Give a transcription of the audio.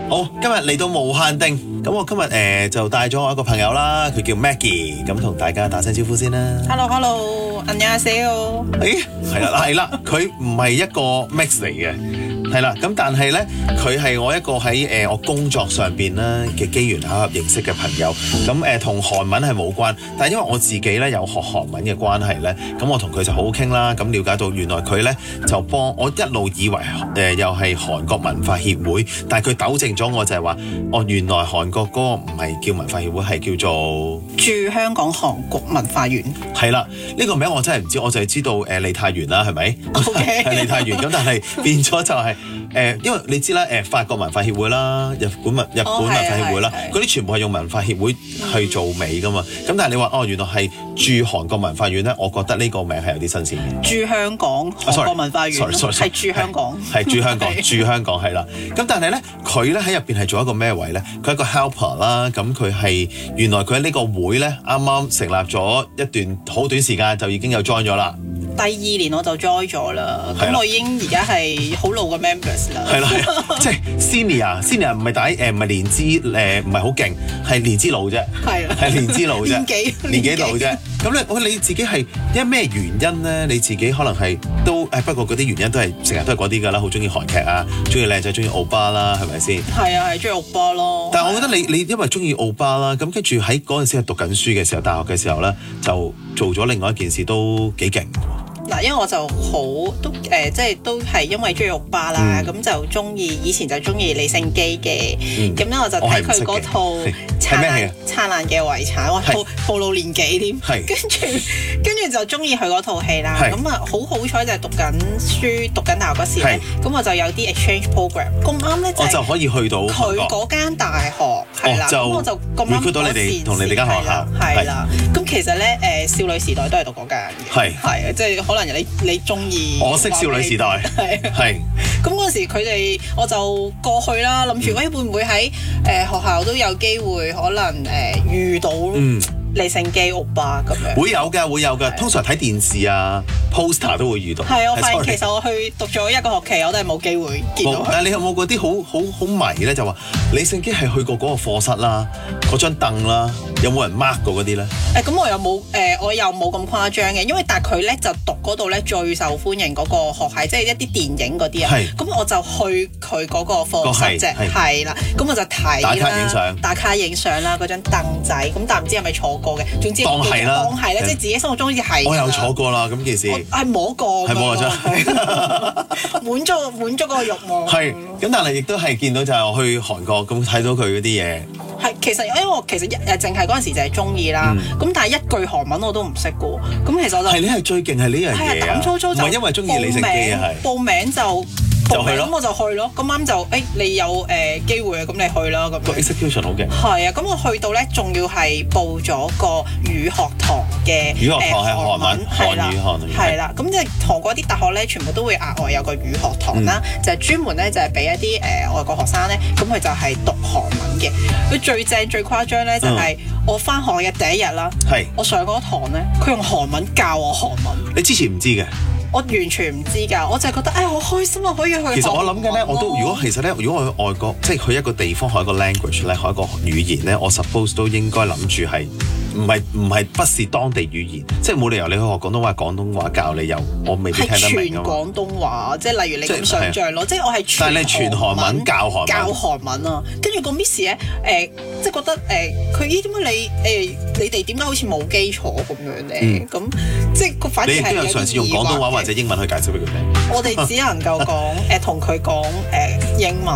好，今日嚟到無限定，咁我今日就帶咗我一個朋友啦，佢叫 Maggie，咁同大家打聲招呼先啦。 Hello， 안녕하세요。 係啦，佢唔係一個 mix 嚟嘅。係啦，咁但係咧，佢係我一個喺我工作上邊咧嘅機緣巧合認識嘅朋友。咁同韓文係冇關，但係因為我自己咧有學韓文嘅關係咧，咁我同佢就好好傾啦。咁了解到原來佢咧就幫我一路以為又係韓國文化協會，但係佢糾正咗我就係話，原來韓國嗰個唔係叫文化協會，係叫做駐香港韓國文化園。 係啦，呢個名我真係唔知，我就係知道利泰園啦，係咪？ OK 係利泰園咁，但係變咗就係因為你知啦，法國文化協會啦，日本文化協會啦，嗰啲全部係用文化協會去做尾噶嘛。咁但係你話原來係駐韓國文化院咧，我覺得呢個名係有啲新鮮嘅。 駐香港韓國文化園係駐香港， 係駐香港，駐香港係啦。咁但係咧，佢咧喺入邊係做一個咩位咧？佢係一個 helper 啦。咁佢係原來佢喺呢個會咧，啱啱成立咗一段好短時間就已經有 join 咗啦。 第2年我就 join 咗啦，咁我已經而家係好老嘅 members 啦。係啦，即係 senior 唔係唔係年資唔係好勁，係年資老啫。係年資老啫，年紀老啫。咁你自己係因為咩原因咧？你自己可能係都不過嗰啲原因都係成日都係嗰啲㗎啦，好中意韓劇啊，中意靚仔，中意歐巴啦，係咪先？ 係啊，係中意歐巴咯。 但係我覺得你因為中意歐巴啦，咁跟住喺嗰陣時係讀緊書嘅時候，大學嘅時候咧，就做咗另外一件事都幾勁。 嗱，因為我就即係都係因為中意歐巴啦，咁就以前就中意李勝基嘅，咁咧我就睇佢嗰套燦爛嘅遺產，哇，暴露年紀添，跟住就中意佢嗰套戲啦。咁啊，好彩就係讀緊大學嗰時咧，咁我就有啲 exchange program，咁啱咧就可以去到佢嗰間大學，係啦，咁我就咁啱去到你哋同你哋間學校， 係啦。咁其實咧少女時代都係讀嗰間嘅，係即係可能你中意， 我識少女時代，係。 咁嗰時佢哋我就過去啦，諗住會唔會喺學校都有機會可能遇到李勝基歐巴咁樣。會有㗎，通常睇電視啊 poster 都會遇到。係，我發現其實我去讀咗一個學期，我都係冇機會見到。 但係你有冇嗰啲好迷咧？就話李勝基係去過嗰個課室啦，嗰張凳啦，有冇人 mark 過嗰啲咧？ 咁我又冇咁誇張嘅，因為但係佢咧就讀嗰度咧最受歡迎嗰個學系，即係一啲電影嗰啲啊。咁我就去佢嗰個課室啫，係啦。咁我就睇啦，打卡影相啦，嗰張凳仔。咁但係唔知係咪坐過嘅，總之當係啦，即係自己心目中好似係。 我有坐過啦，咁件事係摸過， 係摸過真， 滿足個慾望。 係咁，但係亦都係見到就係我去韓國咁睇到佢嗰啲嘢。 係，其實因為我淨係嗰陣時就係中意啦，咁但係一句韓文我都唔識嘅喎，咁其實我就你係最勁係呢樣嘢啊！ 膽粗粗就唔係因為中意李勝基啊，係報名就去咯，咁我就去咯，咁啱就你有機會啊，咁你去啦咁。 個 execution 好勁。 係啊，咁我去到咧，仲要係報咗個語學堂嘅語學堂係韓文，韓語學係啦，咁即係韓國啲大學咧，全部都會額外有個語學堂啦，就係專門咧就係俾一啲外國學生咧，咁佢就係讀韓文嘅。佢最正最誇張咧，就係我翻學嘅第一日啦，我上嗰堂咧，佢用韓文教我韓文。 你之前唔知嘅？ 我完全唔知㗎，我就係覺得好開心啊，可以去。 其實我諗緊咧，如果去外國，即係去一個地方學一個 language 咧，學一個語言咧，我 suppose 都應該諗住係唔係不是當地語言，即係冇理由你去學廣東話教你又我未必聽得明㗎嘛。 全廣東話，即係例如你咁想像咯，即係我係全。 但係你全韓文教韓文啊，跟住個 Miss 咧即係覺得佢點解你哋點解好似冇基礎咁樣咧？咁即係個反正係有啲疑惑嘅。你亦都有嘗試用廣東話或者英文去解釋俾佢聽。 我哋只能夠講同佢講英文